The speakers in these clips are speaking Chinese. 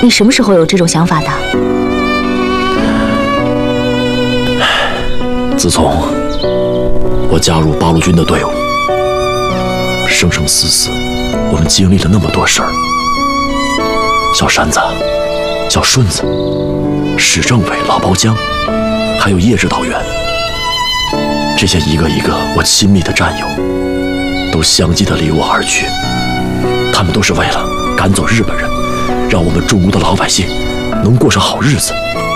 你什么时候有这种想法的？ 自从我加入八路军的队伍，生生死死，我们经历了那么多事儿。小山子、小顺子、史政委、老包浆，还有叶指导员，这些一个一个我亲密的战友，都相继地离我而去。他们都是为了赶走日本人，让我们中国的老百姓能过上好日子。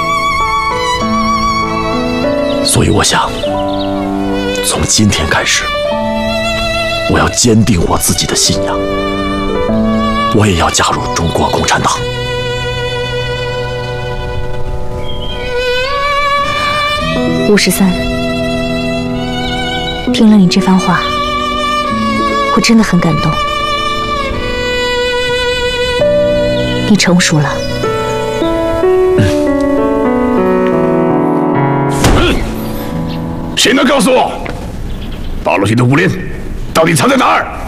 所以我想，从今天开始，我要坚定我自己的信仰，我也要加入中国共产党。 53，听了你这番话，我真的很感动。你成熟了。 谁能告诉我，八路军的5连到底藏在哪儿？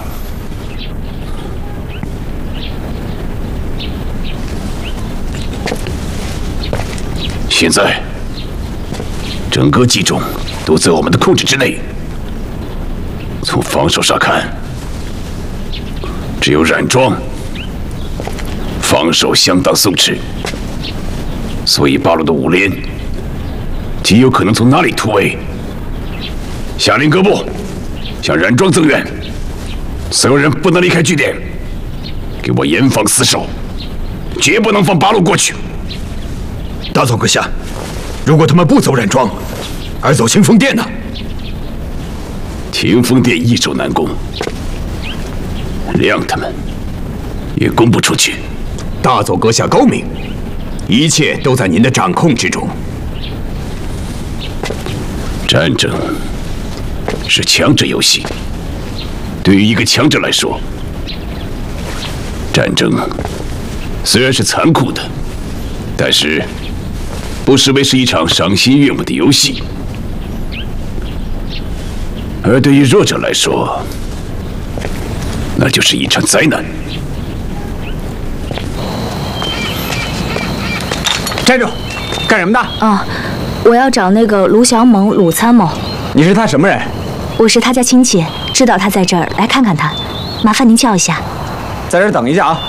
现在，整个冀中都在我们的控制之内。从防守上看，只有冉庄防守相当松弛，所以八路的5连极有可能从哪里突围。下令各部向冉庄增援，所有人不能离开据点，给我严防死守，绝不能放八路过去。 大总阁下，如果他们不走冉庄，而走清风殿呢？ 清风殿易守难攻，谅他们也攻不出去。 大总阁下高明，一切都在您的掌控之中。 战争是强者游戏，对于一个强者来说，战争虽然是残酷的，但是不失为是一场赏心悦目的游戏。而对于弱者来说，那就是一场灾难。 站住！干什么的？ 啊，我要找那个卢小猛，鲁参谋。 你是他什么人？ 我是他家亲戚，知道他在这儿，来看看他，麻烦您叫一下。 在这儿等一下啊。